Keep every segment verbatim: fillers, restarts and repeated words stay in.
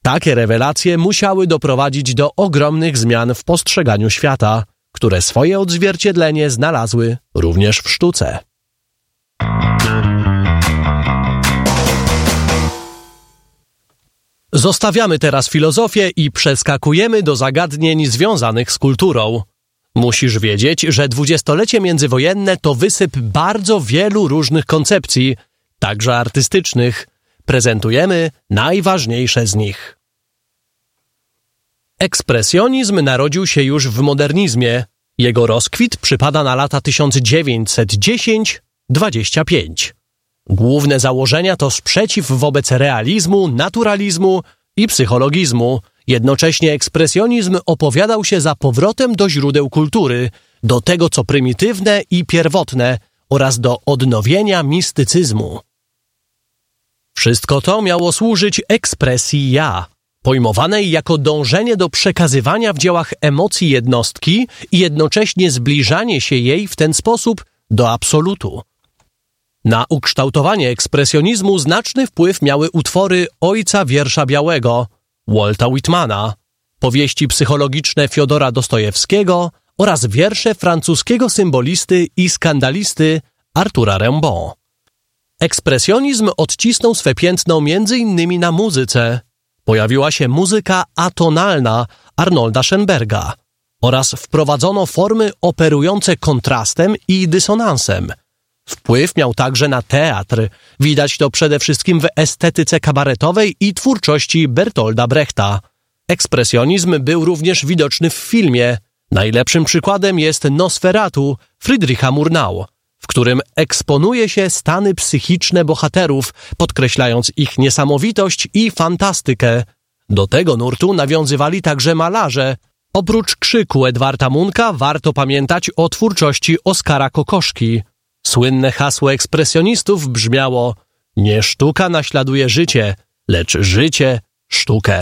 Takie rewelacje musiały doprowadzić do ogromnych zmian w postrzeganiu świata, które swoje odzwierciedlenie znalazły również w sztuce. Zostawiamy teraz filozofię i przeskakujemy do zagadnień związanych z kulturą. Musisz wiedzieć, że dwudziestolecie międzywojenne to wysyp bardzo wielu różnych koncepcji, także artystycznych. Prezentujemy najważniejsze z nich. Ekspresjonizm narodził się już w modernizmie. Jego rozkwit przypada na lata tysiąc dziewięćset dziesiąty do dwudziestego piątego. Główne założenia to sprzeciw wobec realizmu, naturalizmu i psychologizmu. Jednocześnie ekspresjonizm opowiadał się za powrotem do źródeł kultury, do tego co prymitywne i pierwotne oraz do odnowienia mistycyzmu. Wszystko to miało służyć ekspresji ja, pojmowanej jako dążenie do przekazywania w dziełach emocji jednostki i jednocześnie zbliżanie się jej w ten sposób do absolutu. Na ukształtowanie ekspresjonizmu znaczny wpływ miały utwory ojca wiersza białego, Walta Whitmana, powieści psychologiczne Fiodora Dostojewskiego oraz wiersze francuskiego symbolisty i skandalisty Artura Rimbaud. Ekspresjonizm odcisnął swe piętno między innymi na muzyce. Pojawiła się muzyka atonalna Arnolda Schoenberga oraz wprowadzono formy operujące kontrastem i dysonansem. Wpływ miał także na teatr. Widać to przede wszystkim w estetyce kabaretowej i twórczości Bertolda Brechta. Ekspresjonizm był również widoczny w filmie. Najlepszym przykładem jest Nosferatu Friedricha Murnau, w którym eksponuje się stany psychiczne bohaterów, podkreślając ich niesamowitość i fantastykę. Do tego nurtu nawiązywali także malarze. Oprócz krzyku Edwarda Munka warto pamiętać o twórczości Oskara Kokoszki. Słynne hasło ekspresjonistów brzmiało: nie sztuka naśladuje życie, lecz życie sztukę.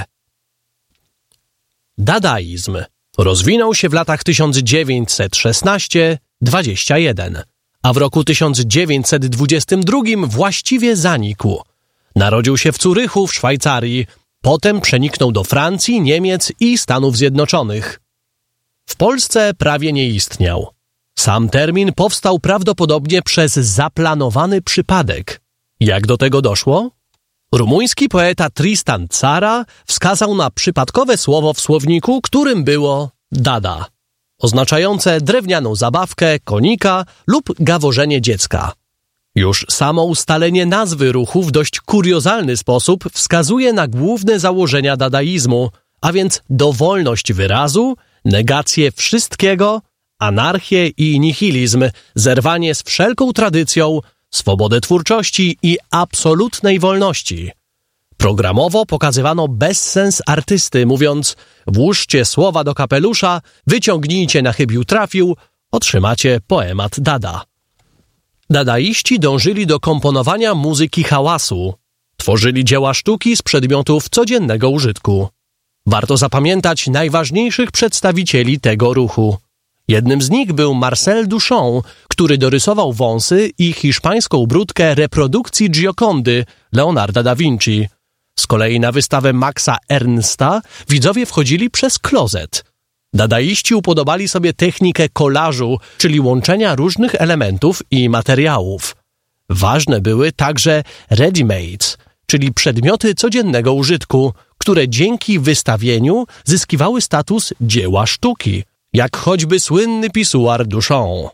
Dadaizm rozwinął się w latach tysiąc dziewięćset szesnasty do dwudziestego pierwszego, a w roku tysiąc dziewięćset dwudziestym drugim właściwie zanikł. Narodził się w Zurychu w Szwajcarii, potem przeniknął do Francji, Niemiec i Stanów Zjednoczonych. W Polsce prawie nie istniał. Sam termin powstał prawdopodobnie przez zaplanowany przypadek. Jak do tego doszło? Rumuński poeta Tristan Tzara wskazał na przypadkowe słowo w słowniku, którym było dada, oznaczające drewnianą zabawkę, konika lub gaworzenie dziecka. Już samo ustalenie nazwy ruchu w dość kuriozalny sposób wskazuje na główne założenia dadaizmu, a więc dowolność wyrazu, negację wszystkiego, anarchię i nihilizm, zerwanie z wszelką tradycją, swobodę twórczości i absolutnej wolności. Programowo pokazywano bezsens artysty, mówiąc: włóżcie słowa do kapelusza, wyciągnijcie na chybił trafił, otrzymacie poemat Dada. Dadaiści dążyli do komponowania muzyki hałasu. Tworzyli dzieła sztuki z przedmiotów codziennego użytku. Warto zapamiętać najważniejszych przedstawicieli tego ruchu. Jednym z nich był Marcel Duchamp, który dorysował wąsy i hiszpańską brudkę reprodukcji Giocondy Leonarda da Vinci. Z kolei na wystawę Maxa Ernsta widzowie wchodzili przez klozet. Dadaiści upodobali sobie technikę kolażu, czyli łączenia różnych elementów i materiałów. Ważne były także ready-mades, czyli przedmioty codziennego użytku, które dzięki wystawieniu zyskiwały status dzieła sztuki, jak choćby słynny pisuar Duchamp.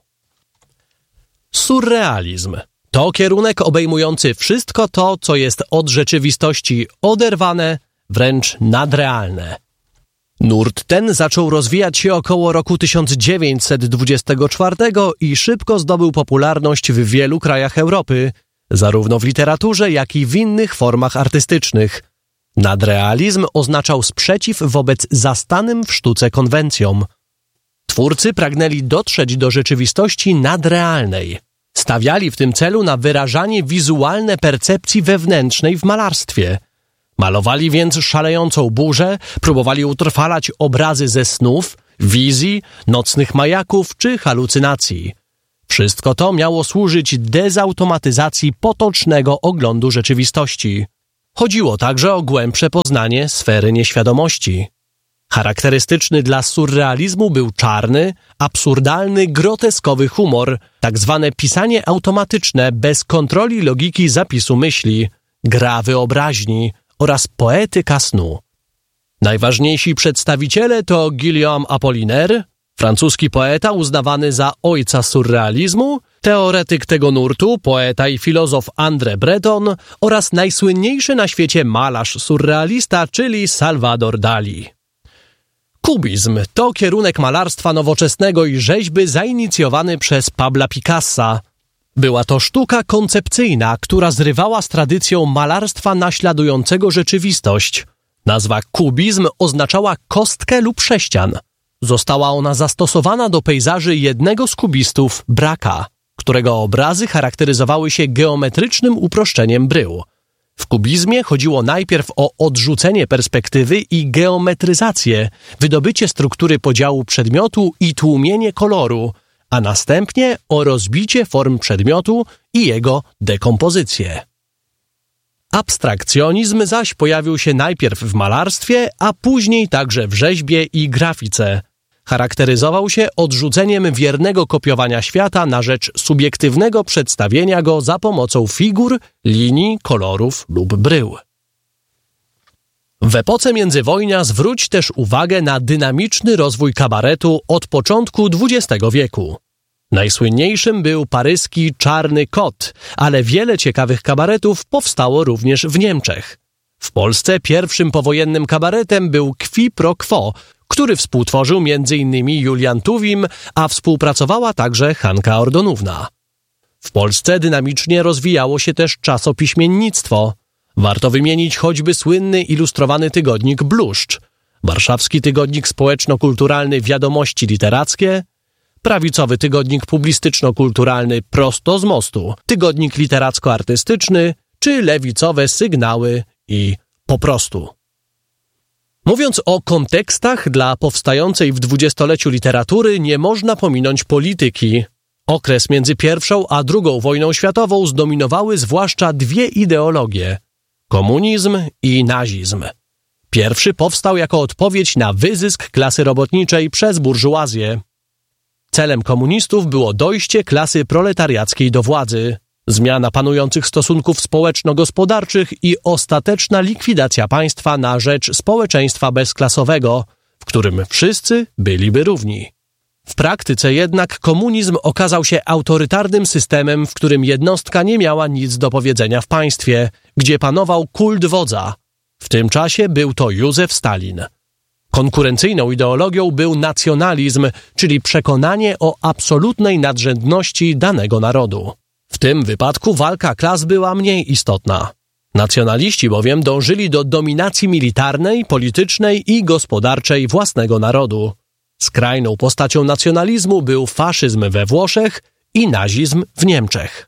Surrealizm to kierunek obejmujący wszystko to, co jest od rzeczywistości oderwane, wręcz nadrealne. Nurt ten zaczął rozwijać się około roku tysiąc dziewięćset dwudziestego czwartego i szybko zdobył popularność w wielu krajach Europy, zarówno w literaturze, jak i w innych formach artystycznych. Nadrealizm oznaczał sprzeciw wobec zastanym w sztuce konwencjom. Twórcy pragnęli dotrzeć do rzeczywistości nadrealnej. Stawiali w tym celu na wyrażanie wizualne percepcji wewnętrznej w malarstwie. Malowali więc szalejącą burzę, próbowali utrwalać obrazy ze snów, wizji, nocnych majaków czy halucynacji. Wszystko to miało służyć dezautomatyzacji potocznego oglądu rzeczywistości. Chodziło także o głębsze poznanie sfery nieświadomości. Charakterystyczny dla surrealizmu był czarny, absurdalny, groteskowy humor, tak zwane pisanie automatyczne bez kontroli logiki zapisu myśli, gra wyobraźni oraz poetyka snu. Najważniejsi przedstawiciele to Guillaume Apollinaire, francuski poeta uznawany za ojca surrealizmu, teoretyk tego nurtu, poeta i filozof André Breton oraz najsłynniejszy na świecie malarz surrealista, czyli Salvador Dali. Kubizm to kierunek malarstwa nowoczesnego i rzeźby zainicjowany przez Pabla Picassa. Była to sztuka koncepcyjna, która zrywała z tradycją malarstwa naśladującego rzeczywistość. Nazwa kubizm oznaczała kostkę lub sześcian. Została ona zastosowana do pejzaży jednego z kubistów, Braque'a, którego obrazy charakteryzowały się geometrycznym uproszczeniem brył. W kubizmie chodziło najpierw o odrzucenie perspektywy i geometryzację, wydobycie struktury podziału przedmiotu i tłumienie koloru, a następnie o rozbicie form przedmiotu i jego dekompozycję. Abstrakcjonizm zaś pojawił się najpierw w malarstwie, a później także w rzeźbie i grafice. Charakteryzował się odrzuceniem wiernego kopiowania świata na rzecz subiektywnego przedstawienia go za pomocą figur, linii, kolorów lub brył. W epoce międzywojnia zwróć też uwagę na dynamiczny rozwój kabaretu od początku dwudziestego wieku. Najsłynniejszym był paryski Czarny Kot, ale wiele ciekawych kabaretów powstało również w Niemczech. W Polsce pierwszym powojennym kabaretem był Qui pro quo, który współtworzył między innymi Julian Tuwim, a współpracowała także Hanka Ordonówna. W Polsce dynamicznie rozwijało się też czasopiśmiennictwo. Warto wymienić choćby słynny ilustrowany tygodnik Bluszcz, warszawski tygodnik społeczno-kulturalny Wiadomości Literackie, prawicowy tygodnik publistyczno-kulturalny Prosto z Mostu, tygodnik literacko-artystyczny czy lewicowe Sygnały i Po prostu. Mówiąc o kontekstach dla powstającej w dwudziestoleciu literatury, nie można pominąć polityki. Okres między pierwszą a drugą wojną światową zdominowały zwłaszcza dwie ideologie – komunizm i nazizm. Pierwszy powstał jako odpowiedź na wyzysk klasy robotniczej przez burżuazję. Celem komunistów było dojście klasy proletariackiej do władzy, zmiana panujących stosunków społeczno-gospodarczych i ostateczna likwidacja państwa na rzecz społeczeństwa bezklasowego, w którym wszyscy byliby równi. W praktyce jednak komunizm okazał się autorytarnym systemem, w którym jednostka nie miała nic do powiedzenia w państwie, gdzie panował kult wodza. W tym czasie był to Józef Stalin. Konkurencyjną ideologią był nacjonalizm, czyli przekonanie o absolutnej nadrzędności danego narodu. W tym wypadku walka klas była mniej istotna. Nacjonaliści bowiem dążyli do dominacji militarnej, politycznej i gospodarczej własnego narodu. Skrajną postacią nacjonalizmu był faszyzm we Włoszech i nazizm w Niemczech.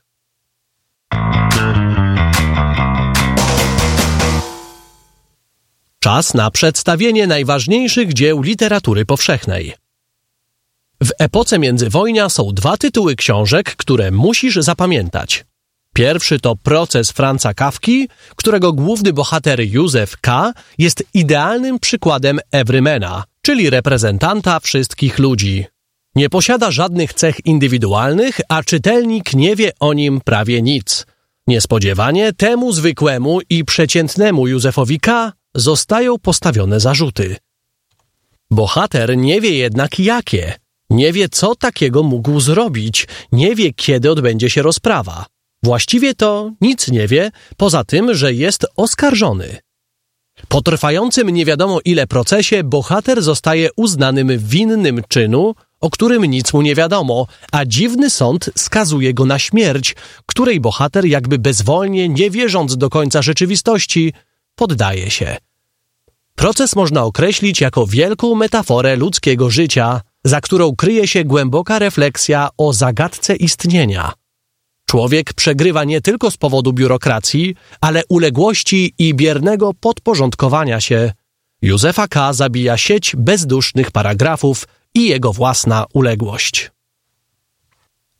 Czas na przedstawienie najważniejszych dzieł literatury powszechnej. W epoce międzywojnia są dwa tytuły książek, które musisz zapamiętać. Pierwszy to Proces Franza Kafki, którego główny bohater Józef K. jest idealnym przykładem everymana, czyli reprezentanta wszystkich ludzi. Nie posiada żadnych cech indywidualnych, a czytelnik nie wie o nim prawie nic. Niespodziewanie temu zwykłemu i przeciętnemu Józefowi K. zostają postawione zarzuty. Bohater nie wie jednak jakie. Nie wie, co takiego mógł zrobić, nie wie, kiedy odbędzie się rozprawa. Właściwie to nic nie wie, poza tym, że jest oskarżony. Po trwającym nie wiadomo ile procesie bohater zostaje uznanym winnym czynu, o którym nic mu nie wiadomo, a dziwny sąd skazuje go na śmierć, której bohater jakby bezwolnie, nie wierząc do końca rzeczywistości, poddaje się. Proces można określić jako wielką metaforę ludzkiego życia, za którą kryje się głęboka refleksja o zagadce istnienia. Człowiek przegrywa nie tylko z powodu biurokracji, ale uległości i biernego podporządkowania się. Józefa K. zabija sieć bezdusznych paragrafów i jego własna uległość.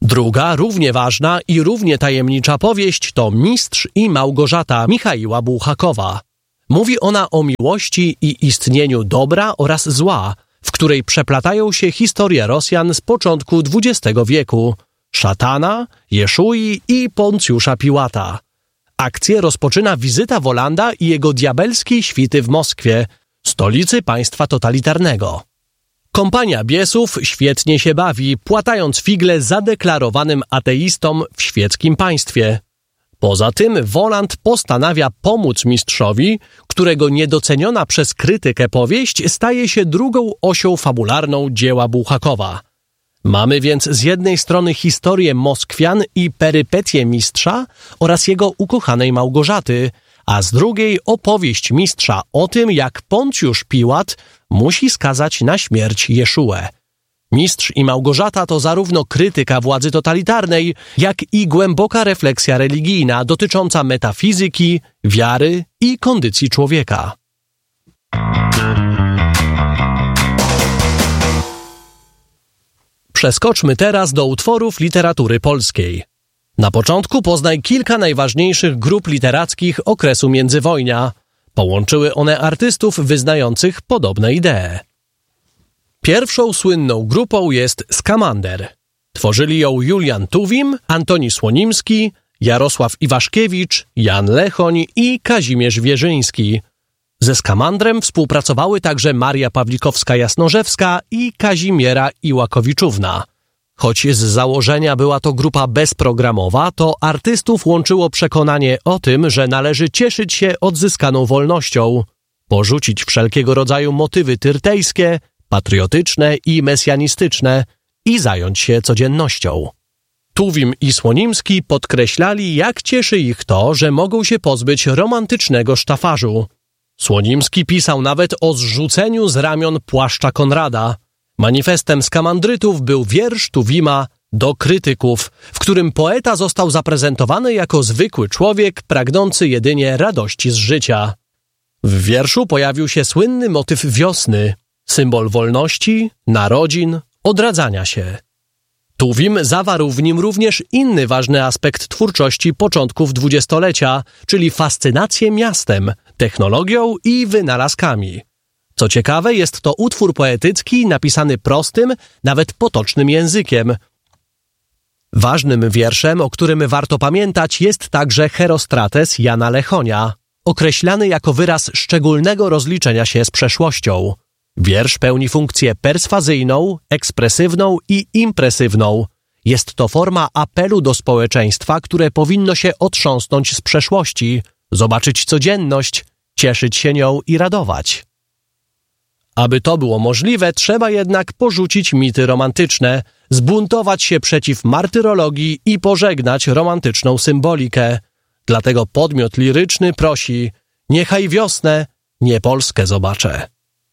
Druga, równie ważna i równie tajemnicza powieść to Mistrz i Małgorzata Michaiła Bułhakowa. Mówi ona o miłości i istnieniu dobra oraz zła, w której przeplatają się historie Rosjan z początku dwudziestego wieku, szatana, Jeszui i Poncjusza Piłata. Akcję rozpoczyna wizyta Wolanda i jego diabelskiej świty w Moskwie, stolicy państwa totalitarnego. Kompania biesów świetnie się bawi, płatając figle zadeklarowanym ateistom w świeckim państwie. Poza tym Woland postanawia pomóc mistrzowi, którego niedoceniona przez krytykę powieść staje się drugą osią fabularną dzieła Bułhakowa. Mamy więc z jednej strony historię Moskwian i perypetie mistrza oraz jego ukochanej Małgorzaty, a z drugiej opowieść mistrza o tym, jak Poncjusz Piłat musi skazać na śmierć Jeszułę. Mistrz i Małgorzata to zarówno krytyka władzy totalitarnej, jak i głęboka refleksja religijna dotycząca metafizyki, wiary i kondycji człowieka. Przeskoczmy teraz do utworów literatury polskiej. Na początku poznaj kilka najważniejszych grup literackich okresu międzywojnia. Połączyły one artystów wyznających podobne idee. Pierwszą słynną grupą jest Skamander. Tworzyli ją Julian Tuwim, Antoni Słonimski, Jarosław Iwaszkiewicz, Jan Lechoń i Kazimierz Wierzyński. Ze Skamandrem współpracowały także Maria Pawlikowska-Jasnorzewska i Kazimiera Iłakowiczówna. Choć z założenia była to grupa bezprogramowa, to artystów łączyło przekonanie o tym, że należy cieszyć się odzyskaną wolnością, porzucić wszelkiego rodzaju motywy tyrtejskie, patriotyczne i mesjanistyczne i zająć się codziennością. Tuwim i Słonimski podkreślali, jak cieszy ich to, że mogą się pozbyć romantycznego sztafarzu. Słonimski pisał nawet o zrzuceniu z ramion płaszcza Konrada. Manifestem skamandrytów był wiersz Tuwima do krytyków, w którym poeta został zaprezentowany jako zwykły człowiek pragnący jedynie radości z życia. W wierszu pojawił się słynny motyw wiosny, symbol wolności, narodzin, odradzania się. Tuwim zawarł w nim również inny ważny aspekt twórczości początków dwudziestolecia, czyli fascynację miastem, technologią i wynalazkami. Co ciekawe, jest to utwór poetycki napisany prostym, nawet potocznym językiem. Ważnym wierszem, o którym warto pamiętać, jest także Herostrates Jana Lechonia, określany jako wyraz szczególnego rozliczenia się z przeszłością. Wiersz pełni funkcję perswazyjną, ekspresywną i impresywną. Jest to forma apelu do społeczeństwa, które powinno się otrząsnąć z przeszłości, zobaczyć codzienność, cieszyć się nią i radować. Aby to było możliwe, trzeba jednak porzucić mity romantyczne, zbuntować się przeciw martyrologii i pożegnać romantyczną symbolikę. Dlatego podmiot liryczny prosi: niechaj wiosnę, nie Polskę zobaczę.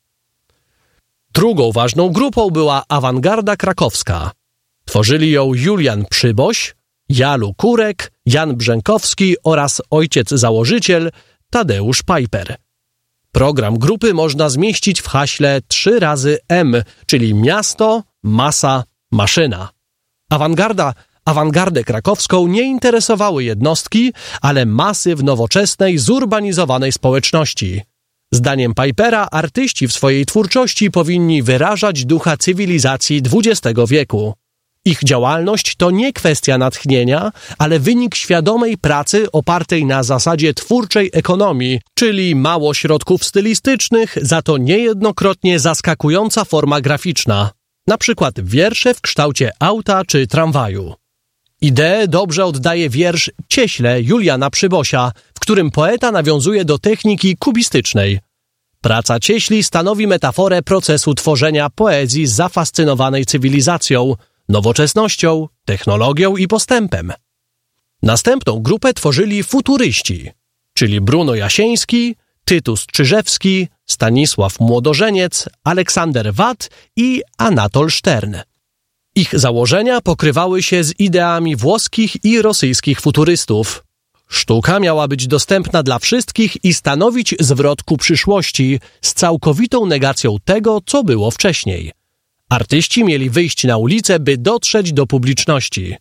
Drugą ważną grupą była awangarda krakowska. Tworzyli ją Julian Przyboś, Jalu Kurek, Jan Brzękowski oraz ojciec założyciel Tadeusz Pajper. Program grupy można zmieścić w haśle trzy razy M, czyli miasto, masa, maszyna. Awangarda, awangardę krakowską nie interesowały jednostki, ale masy w nowoczesnej, zurbanizowanej społeczności. Zdaniem Pajpera artyści w swojej twórczości powinni wyrażać ducha cywilizacji dwudziestego wieku. Ich działalność to nie kwestia natchnienia, ale wynik świadomej pracy opartej na zasadzie twórczej ekonomii, czyli mało środków stylistycznych, za to niejednokrotnie zaskakująca forma graficzna. Na przykład wiersze w kształcie auta czy tramwaju. Ideę dobrze oddaje wiersz Cieśle Juliana Przybosia, w którym poeta nawiązuje do techniki kubistycznej. Praca cieśli stanowi metaforę procesu tworzenia poezji zafascynowanej cywilizacją, nowoczesnością, technologią i postępem. Następną grupę tworzyli futuryści, czyli Bruno Jasieński, Tytus Czyżewski, Stanisław Młodożeniec, Aleksander Watt i Anatol Stern. Ich założenia pokrywały się z ideami włoskich i rosyjskich futurystów. Sztuka miała być dostępna dla wszystkich i stanowić zwrot ku przyszłości z całkowitą negacją tego, co było wcześniej. Artyści mieli wyjść na ulicę, by dotrzeć do publiczności.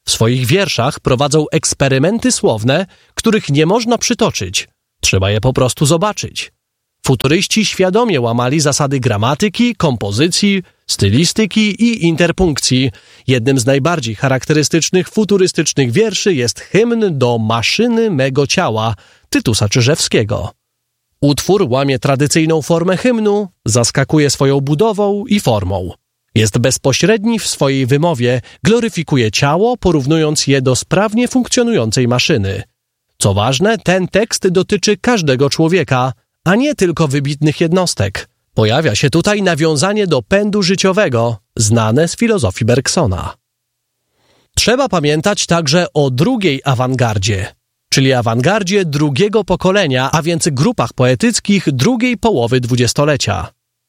W swoich wierszach prowadzą eksperymenty słowne, których nie można przytoczyć. Trzeba je po prostu zobaczyć. Futuryści świadomie łamali zasady gramatyki, kompozycji, stylistyki i interpunkcji. Jednym z najbardziej charakterystycznych futurystycznych wierszy jest hymn do Maszyny mego ciała Tytusa Czyżewskiego. Utwór łamie tradycyjną formę hymnu, zaskakuje swoją budową i formą. Jest bezpośredni w swojej wymowie, gloryfikuje ciało, porównując je do sprawnie funkcjonującej maszyny. Co ważne, ten tekst dotyczy każdego człowieka, a nie tylko wybitnych jednostek. Pojawia się tutaj nawiązanie do pędu życiowego, znane z filozofii Bergsona. Trzeba pamiętać także o drugiej awangardzie, czyli awangardzie drugiego pokolenia, a więc grupach poetyckich drugiej połowy dwudziestolecia.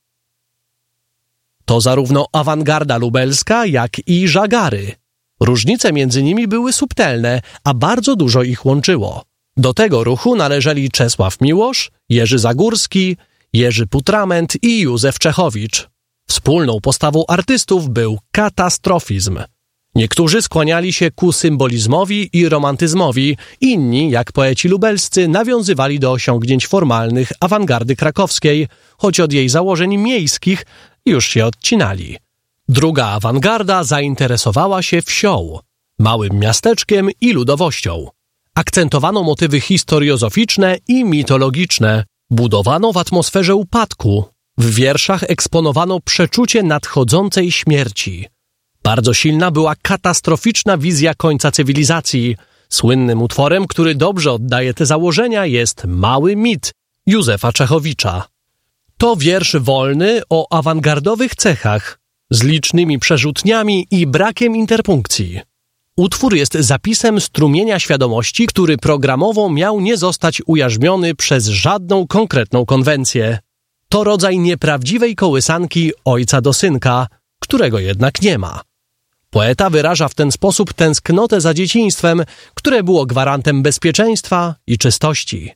To zarówno awangarda lubelska, jak i żagary. Różnice między nimi były subtelne, a bardzo dużo ich łączyło. Do tego ruchu należeli Czesław Miłosz, Jerzy Zagórski, Jerzy Putrament i Józef Czechowicz. Wspólną postawą artystów był katastrofizm. Niektórzy skłaniali się ku symbolizmowi i romantyzmowi, inni, jak poeci lubelscy, nawiązywali do osiągnięć formalnych awangardy krakowskiej, choć od jej założeń miejskich już się odcinali. Druga awangarda zainteresowała się wsią, małym miasteczkiem i ludowością. Akcentowano motywy historiozoficzne i mitologiczne, budowano w atmosferze upadku. W wierszach eksponowano przeczucie nadchodzącej śmierci. Bardzo silna była katastroficzna wizja końca cywilizacji. Słynnym utworem, który dobrze oddaje te założenia, jest Mały mit Józefa Czechowicza. To wiersz wolny o awangardowych cechach, z licznymi przerzutniami i brakiem interpunkcji. Utwór jest zapisem strumienia świadomości, który programowo miał nie zostać ujarzmiony przez żadną konkretną konwencję. To rodzaj nieprawdziwej kołysanki ojca do synka, którego jednak nie ma. Poeta wyraża w ten sposób tęsknotę za dzieciństwem, które było gwarantem bezpieczeństwa i czystości.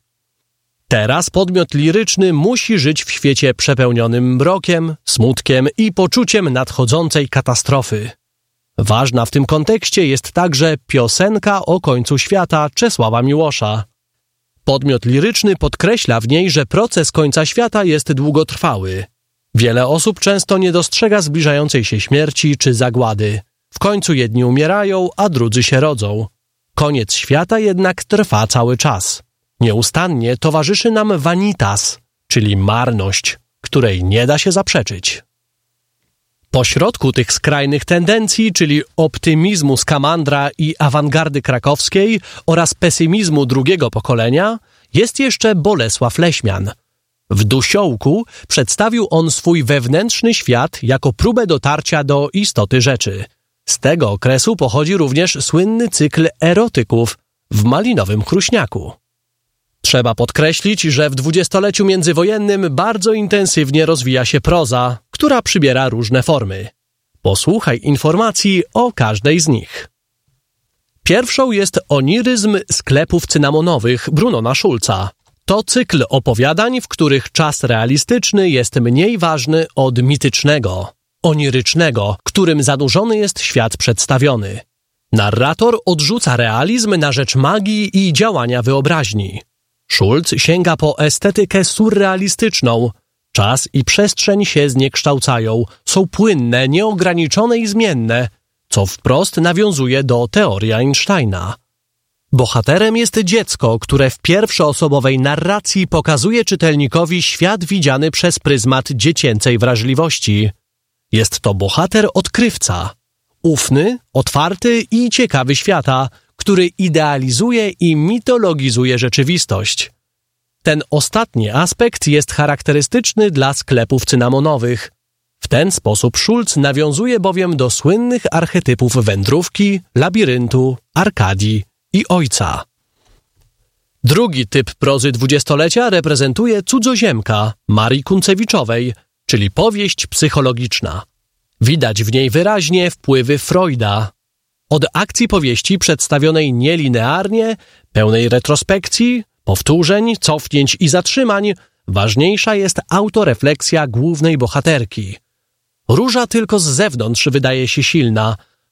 Teraz podmiot liryczny musi żyć w świecie przepełnionym mrokiem, smutkiem i poczuciem nadchodzącej katastrofy. Ważna w tym kontekście jest także piosenka o końcu świata Czesława Miłosza. Podmiot liryczny podkreśla w niej, że proces końca świata jest długotrwały. Wiele osób często nie dostrzega zbliżającej się śmierci czy zagłady. W końcu jedni umierają, a drudzy się rodzą. Koniec świata jednak trwa cały czas. Nieustannie towarzyszy nam vanitas, czyli marność, której nie da się zaprzeczyć. Pośrodku tych skrajnych tendencji, czyli optymizmu Skamandra i awangardy krakowskiej oraz pesymizmu drugiego pokolenia, jest jeszcze Bolesław Leśmian. W Dusiołku przedstawił on swój wewnętrzny świat jako próbę dotarcia do istoty rzeczy. Z tego okresu pochodzi również słynny cykl erotyków w Malinowym Chruśniaku. Trzeba podkreślić, że w dwudziestoleciu międzywojennym bardzo intensywnie rozwija się proza, która przybiera różne formy. Posłuchaj informacji o każdej z nich. Pierwszą jest Oniryzm sklepów cynamonowych Brunona Schulza. To cykl opowiadań, w których czas realistyczny jest mniej ważny od mitycznego, onirycznego, którym zanurzony jest świat przedstawiony. Narrator odrzuca realizm na rzecz magii i działania wyobraźni. Schulz sięga po estetykę surrealistyczną. Czas i przestrzeń się zniekształcają, są płynne, nieograniczone i zmienne, co wprost nawiązuje do teorii Einsteina. Bohaterem jest dziecko, które w pierwszoosobowej narracji pokazuje czytelnikowi świat widziany przez pryzmat dziecięcej wrażliwości. Jest to bohater odkrywca, ufny, otwarty i ciekawy świata, który idealizuje i mitologizuje rzeczywistość. Ten ostatni aspekt jest charakterystyczny dla sklepów cynamonowych. W ten sposób Schulz nawiązuje bowiem do słynnych archetypów wędrówki, labiryntu, Arkadii i ojca. Drugi typ prozy dwudziestolecia reprezentuje Cudzoziemka Marii Kuncewiczowej, czyli powieść psychologiczna. Widać w niej wyraźnie wpływy Freuda. Od akcji powieści przedstawionej nielinearnie, pełnej retrospekcji, powtórzeń, cofnięć i zatrzymań, ważniejsza jest autorefleksja głównej bohaterki. Róża tylko z zewnątrz wydaje się silna,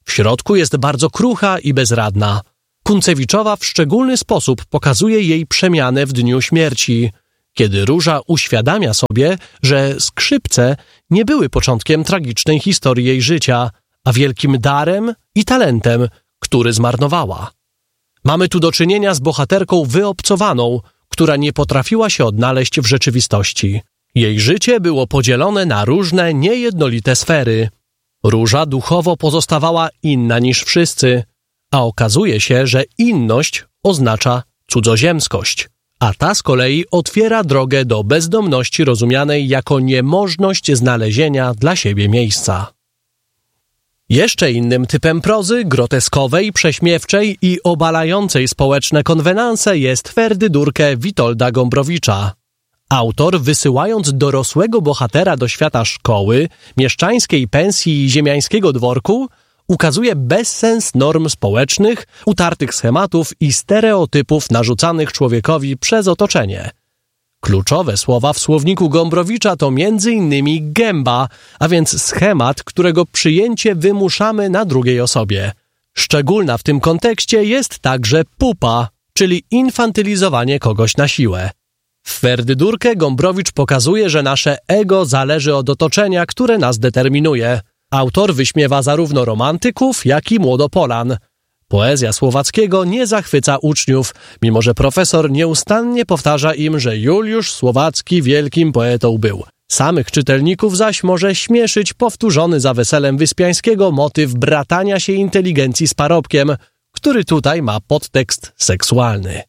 W środku jest bardzo krucha i bezradna. Kunцewiczowa w szczególny sposób pokazuje jej przemianę w dniu śmierci, kiedy Róża uświadamia sobie, że skrzypce nie były początkiem tragicznej historii jej życia, a wielkim darem i talentem, który zmarnowała. Mamy tu do czynienia z bohaterką wyobcowaną, która nie potrafiła się odnaleźć w rzeczywistości. Jej życie było podzielone na różne, niejednolite sfery. Róża duchowo pozostawała inna niż wszyscy, a okazuje się, że inność oznacza cudzoziemskość, a ta z kolei otwiera drogę do bezdomności rozumianej jako niemożność znalezienia dla siebie miejsca. Jeszcze innym typem prozy, groteskowej, prześmiewczej i obalającej społeczne konwenanse jest Ferdydurkę Witolda Gombrowicza. Autor, wysyłając dorosłego bohatera do świata szkoły, mieszczańskiej pensji i ziemiańskiego dworku, ukazuje bezsens norm społecznych, utartych schematów i stereotypów narzucanych człowiekowi przez otoczenie. Kluczowe słowa w słowniku Gombrowicza to między innymi gęba, a więc schemat, którego przyjęcie wymuszamy na drugiej osobie. Szczególna w tym kontekście jest także pupa, czyli infantylizowanie kogoś na siłę. W Ferdydurkę Gombrowicz pokazuje, że nasze ego zależy od otoczenia, które nas determinuje. Autor wyśmiewa zarówno romantyków, jak i młodopolan. Poezja Słowackiego nie zachwyca uczniów, mimo że profesor nieustannie powtarza im, że Juliusz Słowacki wielkim poetą był. Samych czytelników zaś może śmieszyć powtórzony za Weselem Wyspiańskiego motyw bratania się inteligencji z parobkiem, który tutaj ma podtekst seksualny.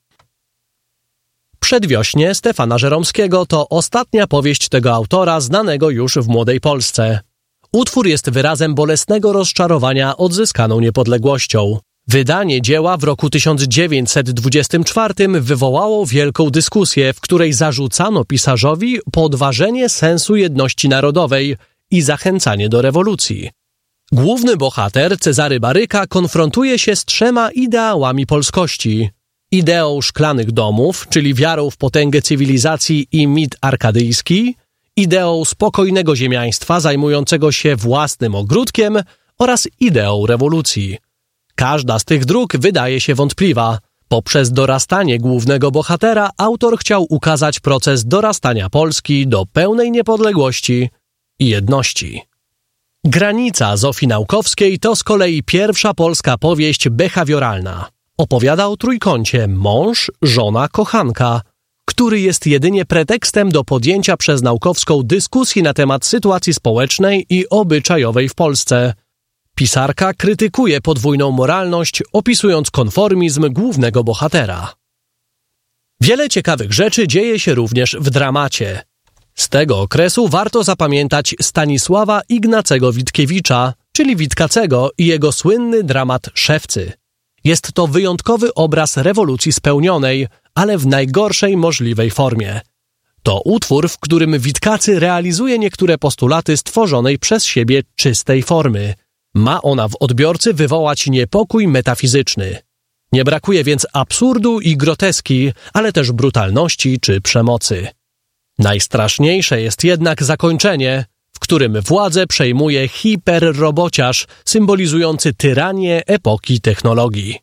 Przedwiośnie Stefana Żeromskiego to ostatnia powieść tego autora znanego już w młodej Polsce. Utwór jest wyrazem bolesnego rozczarowania odzyskaną niepodległością. Wydanie dzieła w roku tysiąc dziewięćset dwudziestym czwartym wywołało wielką dyskusję, w której zarzucano pisarzowi podważenie sensu jedności narodowej i zachęcanie do rewolucji. Główny bohater, Cezary Baryka, konfrontuje się z trzema ideałami polskości. Ideą szklanych domów, czyli wiarą w potęgę cywilizacji i mit arkadyjski, ideą spokojnego ziemiaństwa zajmującego się własnym ogródkiem oraz ideą rewolucji. Każda z tych dróg wydaje się wątpliwa. Poprzez dorastanie głównego bohatera autor chciał ukazać proces dorastania Polski do pełnej niepodległości i jedności. Granica Zofii Naukowskiej to z kolei pierwsza polska powieść behawioralna. Opowiada o trójkącie mąż, żona, kochanka, który jest jedynie pretekstem do podjęcia przez Naukowską dyskusji na temat sytuacji społecznej i obyczajowej w Polsce. Pisarka krytykuje podwójną moralność, opisując konformizm głównego bohatera. Wiele ciekawych rzeczy dzieje się również w dramacie. Z tego okresu warto zapamiętać Stanisława Ignacego Witkiewicza, czyli Witkacego i jego słynny dramat Szewcy. Jest to wyjątkowy obraz rewolucji spełnionej, ale w najgorszej możliwej formie. To utwór, w którym Witkacy realizuje niektóre postulaty stworzonej przez siebie czystej formy. Ma ona w odbiorcy wywołać niepokój metafizyczny. Nie brakuje więc absurdu i groteski, ale też brutalności czy przemocy. Najstraszniejsze jest jednak zakończenie, w którym władzę przejmuje hiperrobociarz, symbolizujący tyranię epoki technologii.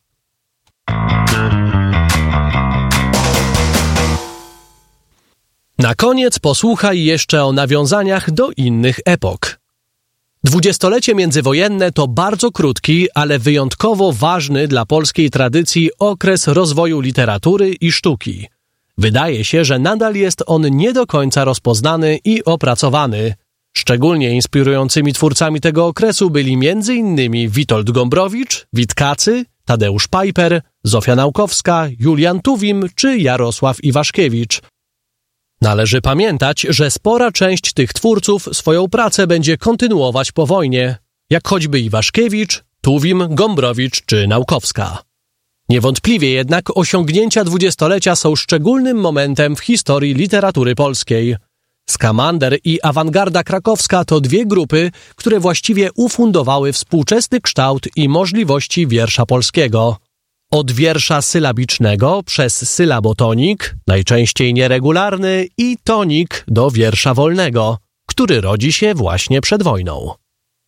Na koniec posłuchaj jeszcze o nawiązaniach do innych epok. Dwudziestolecie międzywojenne to bardzo krótki, ale wyjątkowo ważny dla polskiej tradycji okres rozwoju literatury i sztuki. Wydaje się, że nadal jest on nie do końca rozpoznany i opracowany. Szczególnie inspirującymi twórcami tego okresu byli między innymi Witold Gombrowicz, Witkacy, Tadeusz Pajper, Zofia Naukowska, Julian Tuwim czy Jarosław Iwaszkiewicz. Należy pamiętać, że spora część tych twórców swoją pracę będzie kontynuować po wojnie, jak choćby Iwaszkiewicz, Tuwim, Gombrowicz czy Naukowska. Niewątpliwie jednak osiągnięcia dwudziestolecia są szczególnym momentem w historii literatury polskiej. Skamander i awangarda krakowska to dwie grupy, które właściwie ufundowały współczesny kształt i możliwości wiersza polskiego. Od wiersza sylabicznego przez sylabotonik, najczęściej nieregularny, i tonik do wiersza wolnego, który rodzi się właśnie przed wojną.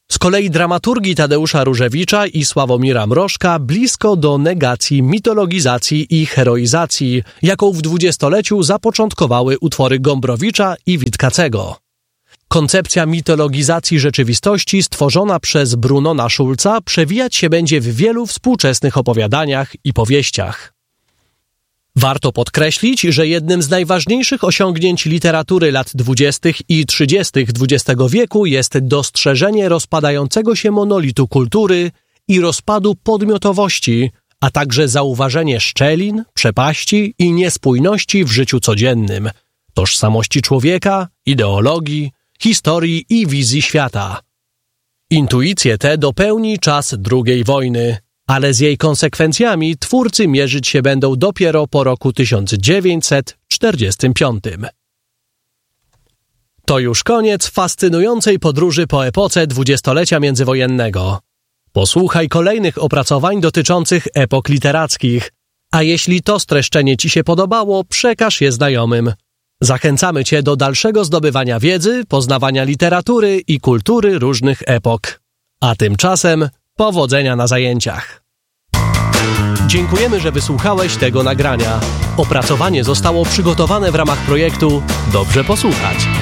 Z kolei dramaturgii Tadeusza Różewicza i Sławomira Mrożka blisko do negacji mitologizacji i heroizacji, jaką w dwudziestoleciu zapoczątkowały utwory Gombrowicza i Witkacego. Koncepcja mitologizacji rzeczywistości stworzona przez Brunona Schulza przewijać się będzie w wielu współczesnych opowiadaniach i powieściach. Warto podkreślić, że jednym z najważniejszych osiągnięć literatury lat dwudziestych i trzydziestych dwudziestego wieku jest dostrzeżenie rozpadającego się monolitu kultury i rozpadu podmiotowości, a także zauważenie szczelin, przepaści i niespójności w życiu codziennym, tożsamości człowieka, ideologii, historii i wizji świata. Intuicje te dopełni czas drugiej wojny, ale z jej konsekwencjami twórcy mierzyć się będą dopiero po roku tysiąc dziewięćset czterdziestym piątym. To już koniec fascynującej podróży po epoce dwudziestolecia międzywojennego. Posłuchaj kolejnych opracowań dotyczących epok literackich, a jeśli to streszczenie Ci się podobało, przekaż je znajomym. Zachęcamy Cię do dalszego zdobywania wiedzy, poznawania literatury i kultury różnych epok. A tymczasem powodzenia na zajęciach. Dziękujemy, że wysłuchałeś tego nagrania. Opracowanie zostało przygotowane w ramach projektu Dobrze posłuchać.